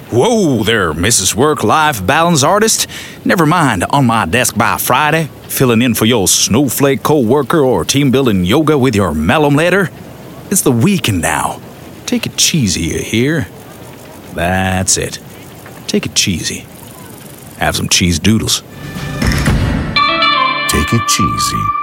Whoa there, Mrs. Work-Life Balance Artist. Never mind, on my desk by Friday, filling in for your snowflake co-worker or team-building yoga with your malum letter. It's the weekend now. Take it cheesy, you hear? That's it. Take it cheesy. Have some cheese doodles. Take it cheesy.